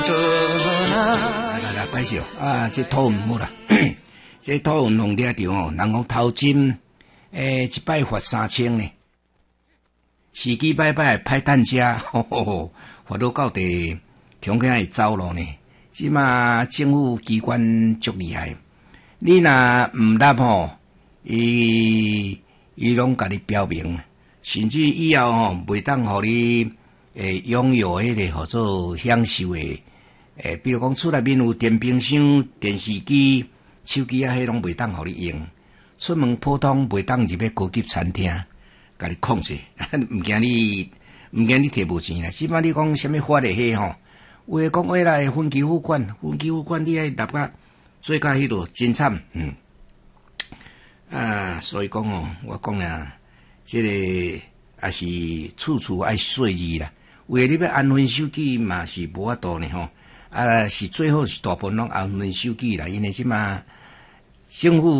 来，歹势啊！这讨论好啦，这讨论弄掠着哦，人讲头针，一摆罚3000呢，时机摆歹等车，罚到到地恐惊会走路呢。即马政府机关足厉害，你若毋答吼，伊拢甲你标明，甚至以后吼袂当互你拥有迄个号做享受的。比如讲厝内面有电冰箱、电视机、手机啊，迄拢袂当互你用。出门普通袂当入去高级餐厅，甲你控制，毋惊你摕无钱啦。即摆你讲啥物法的迄吼，有诶讲话啦，分期付款你爱纳甲做甲迄落真惨，所以讲哦，我讲啊，这个也是处处爱细致啦。为了你要安分守己嘛是无法度呢吼。是最好是大部分拢安分守己啦，因为即马政府